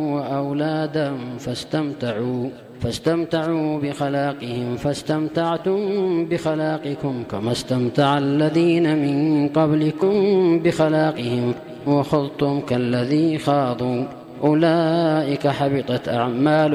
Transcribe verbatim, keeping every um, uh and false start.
وأولادا فاستمتعوا فاستمتعوا بخلاقهم فاستمتعتم بخلاقكم كما استمتع الذين من قبلكم بخلاقهم وخضتم كالذي خاضوا أولئك حبطت أعمالهم